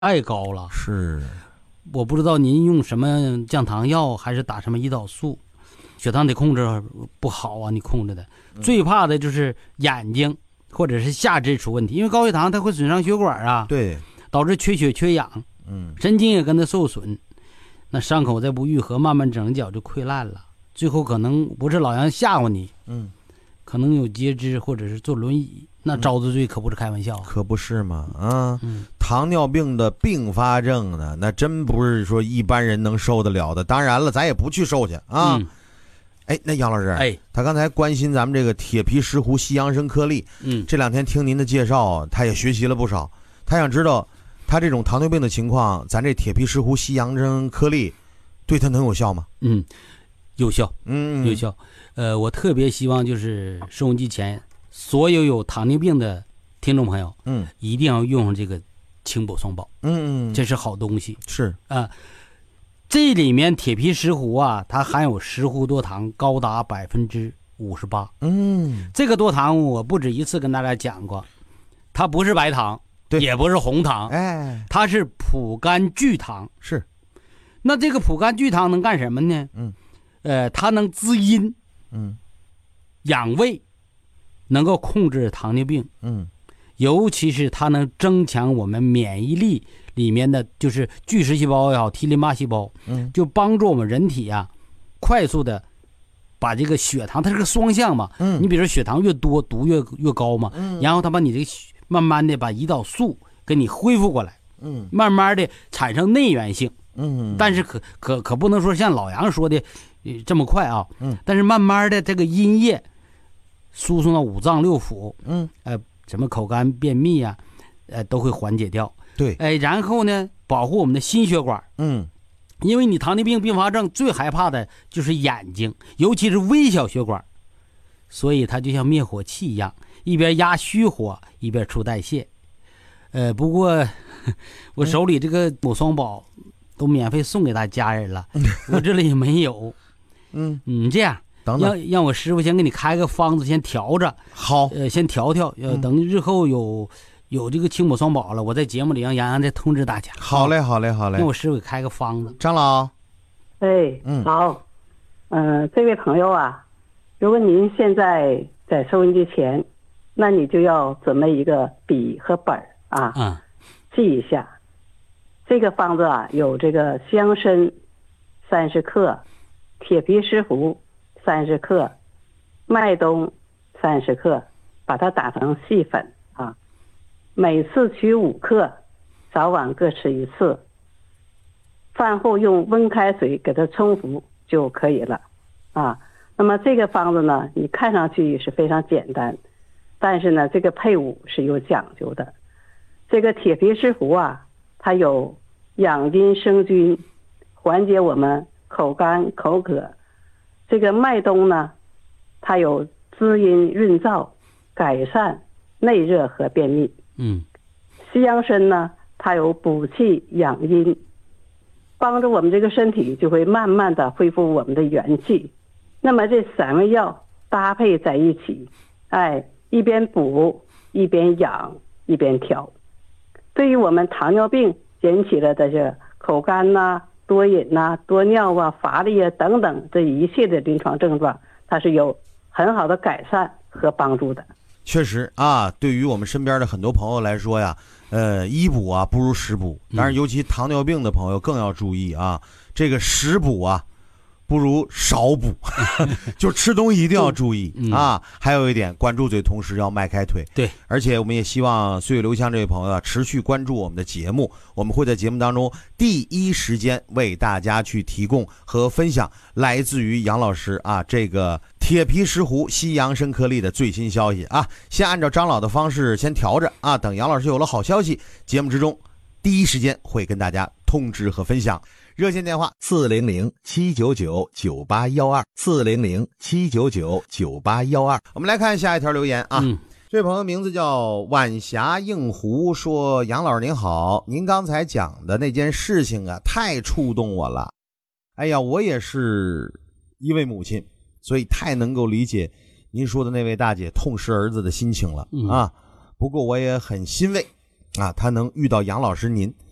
太高了。 是， 我不知道您用什么降糖药还是打什么胰岛素，血糖得控制不好啊，你控制的。最怕的就是眼睛或者是下肢出问题，因为高血糖它会损伤血管啊， 对， 导致缺血缺氧，神经也跟着受损，那伤口再不愈合，慢慢整脚就溃烂了，最后可能不是老杨吓唬你，可能有截肢或者是坐轮椅，那遭罪可不是开玩笑， 可不是嘛啊！糖尿病的并发症呢，那真不是说一般人能受得了的。当然了，咱也不去受去啊。哎，那杨老师，他刚才关心咱们这个铁皮石斛西洋参颗粒，这2天听您的介绍，他也学习了不少。他想知道，他这种糖尿病的情况，咱这铁皮石斛西洋参颗粒对他能有效吗？ 有效，有效。我特别希望就是收音机前所有糖尿病的听众朋友，一定要用上这个清补双宝，这是好东西， 是啊。这里面铁皮石斛啊，它含有石斛多糖高达58%。这个多糖我不止一次跟大家讲过，它不是白糖，也不是红糖，它是蒲甘聚糖。 是， 那这个蒲甘聚糖能干什么呢？它能滋阴，养胃，能够控制糖尿病，尤其是它能增强我们免疫力里面的就是巨噬细胞也好，T 淋巴细胞，就帮助我们人体啊快速的把这个血糖，它是个双向嘛，你比如说血糖越多毒越高嘛，然后它把你这个慢慢的把胰岛素给你恢复过来，慢慢的产生内源性，但是可不能说像老杨说的这么快啊，但是慢慢的这个阴液输送到五脏六腑，什么口干便秘啊，都会缓解掉。 对， 然后呢，保护我们的心血管。因为你糖尿病并发症最害怕的就是眼睛，尤其是微小血管，所以它就像灭火器一样，一边压虚火，一边促代谢。不过我手里这个补双宝都免费送给大家人了，我这里也没有。这样。让我师傅先给你开个方子，先调着。 好， 先调，等日后有这个清补双宝了，我在节目里让杨洋再通知大家。 好嘞，好嘞。 让我师傅给开个方子。 张老， 好，这位朋友啊，如果您现在在收音机前，那你就要准备一个笔和本啊，记一下。这个方子啊，有这个香参30克，铁皮石斛30克，麦冬30克，把它打成细粉啊，每次取5克，早晚各吃1次，饭后用温开水给它冲服就可以了啊。那么这个方子呢，你看上去是非常简单，但是呢，这个配伍是有讲究的。这个铁皮石斛啊，它有养阴生菌，缓解我们口干口渴。这个麦冬呢，它有滋阴润燥，改善内热和便秘。西洋参呢，它有补气养阴，帮助我们这个身体就会慢慢的恢复我们的元气。那么这3味药搭配在一起，一边补一边养一边调，对于我们糖尿病引起的这些口干多饮多尿乏力等等这一切的临床症状，它是有很好的改善和帮助的。 确实啊，对于我们身边的很多朋友来说呀，医补啊不如食补，当然尤其糖尿病的朋友更要注意啊，这个食补啊不如少补，就吃东西一定要注意啊。还有一点，管住嘴同时要迈开腿。 对， 而且我们也希望岁月留香这位朋友持续关注我们的节目，我们会在节目当中第一时间为大家去提供和分享来自于杨老师啊这个铁皮石斛西洋参颗粒的最新消息啊。先按照张老的方式先调着啊，等杨老师有了好消息，节目之中第一时间会跟大家通知和分享。热线电话400-799-9812，400-799-9812。我们来看下一条留言啊。这位朋友名字叫晚霞映湖，说杨老师您好，您刚才讲的那件事情啊太触动我了。哎呀，我也是一位母亲，所以太能够理解您说的那位大姐痛失儿子的心情了啊。不过我也很欣慰啊，她能遇到杨老师您，